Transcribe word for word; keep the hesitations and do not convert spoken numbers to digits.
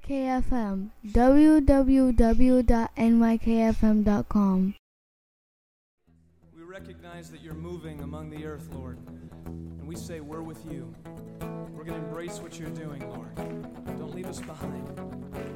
K F M, w w w dot n y k f m dot com. We recognize that you're moving among the earth, Lord, and we say we're with you. We're going to embrace what you're doing, Lord. Don't leave us behind.